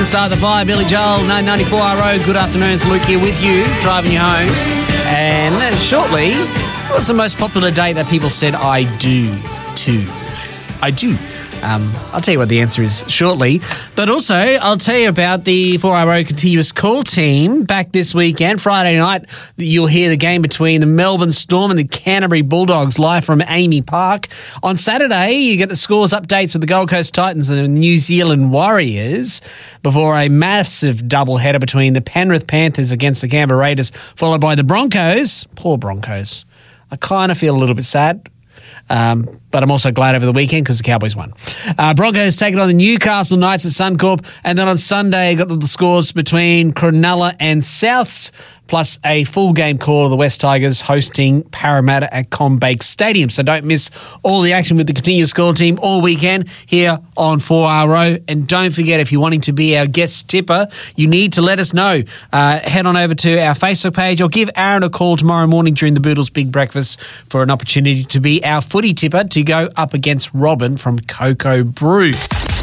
the start of the fire. Billy Joel, 994 RO. Good afternoon. It's Luke here with you, driving you home. And shortly, what's the most popular date that people said I do to? I do. I'll tell you what the answer is shortly. But also, I'll tell you about the 4RO Continuous Call team back this weekend. Friday night, you'll hear the game between the Melbourne Storm and the Canterbury Bulldogs live from Amy Park. On Saturday, you get the scores updates with the Gold Coast Titans and the New Zealand Warriors before a massive doubleheader between the Penrith Panthers against the Canberra Raiders, followed by the Broncos. Poor Broncos. I kind of feel a little bit sad. But I'm also glad over the weekend because the Cowboys won. Broncos taking on the Newcastle Knights at Suncorp. And then on Sunday, got the scores between Cronulla and Souths, plus a full game call of the West Tigers hosting Parramatta at CommBank Stadium. So don't miss all the action with the Continuous Call team all weekend here on 4RO. And don't forget, if you're wanting to be our guest tipper, you need to let us know. Head on over to our Facebook page or give Aaron a call tomorrow morning during the Boodles Big Breakfast for an opportunity to be our footy tipper to go up against Robin from Cocoa Brew.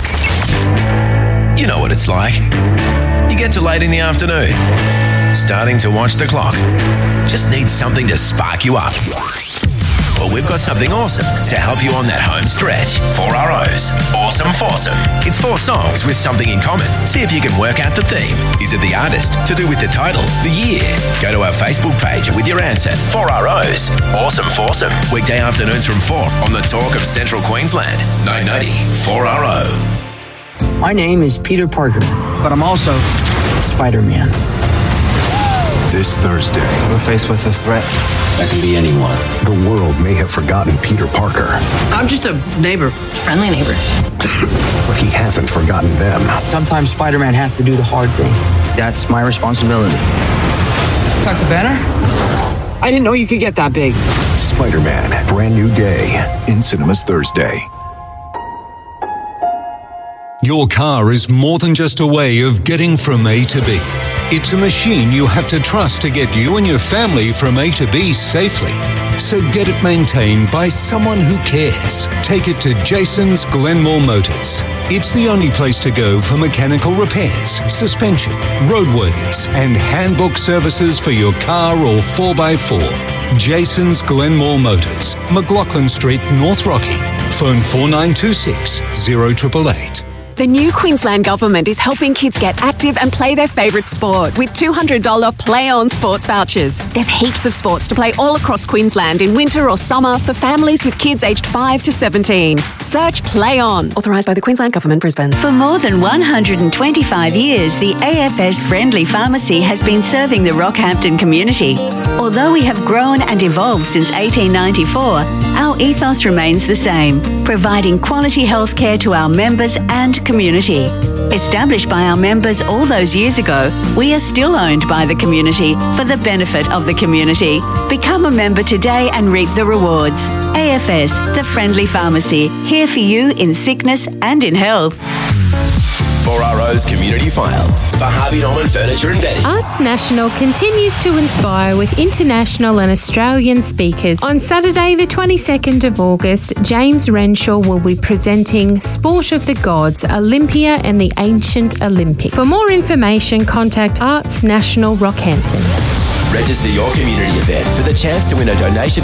You know what it's like. You get to late in the afternoon, starting to watch the clock. Just need something to spark you up. Well, we've got something awesome to help you on that home stretch. 4RO's Awesome Foursome. It's 4 songs with something in common. See if you can work out the theme. Is it the artist? To do with the title? The year? Go to our Facebook page with your answer. 4RO's Awesome Foursome. Weekday afternoons from 4 on the Talk of Central Queensland. 990 4RO. My name is Peter Parker, but I'm also Spider-Man. This Thursday, we're faced with a threat. That can be anyone. The world may have forgotten Peter Parker. I'm just a neighbor, friendly neighbor. But he hasn't forgotten them. Sometimes Spider-Man has to do the hard thing. That's my responsibility. Dr. Banner? I didn't know you could get that big. Spider-Man, brand new day. In cinemas Thursday. Your car is more than just a way of getting from A to B. It's a machine you have to trust to get you and your family from A to B safely. So get it maintained by someone who cares. Take it to Jason's Glenmore Motors. It's the only place to go for mechanical repairs, suspension, roadworthies, and handbook services for your car or 4x4. Jason's Glenmore Motors, McLaughlin Street, North Rocky. Phone 4926 0888. The new Queensland Government is helping kids get active and play their favourite sport with $200 Play On sports vouchers. There's heaps of sports to play all across Queensland in winter or summer for families with kids aged 5 to 17. Search Play On. Authorised by the Queensland Government, Brisbane. For more than 125 years, the AFS Friendly Pharmacy has been serving the Rockhampton community. Although we have grown and evolved since 1894, our ethos remains the same, providing quality healthcare to our members and community. Established by our members all those years ago, we are still owned by the community for the benefit of the community. Become a member today and reap the rewards. AFS, the Friendly Pharmacy, here for you in sickness and in health. 4RO's Community File for Harvey Norman Furniture and Bedding. Arts National continues to inspire with international and Australian speakers. On Saturday, the 22nd of August, James Renshaw will be presenting Sport of the Gods, Olympia and the Ancient Olympic. For more information, contact Arts National Rockhampton. Register your community event for the chance to win a donation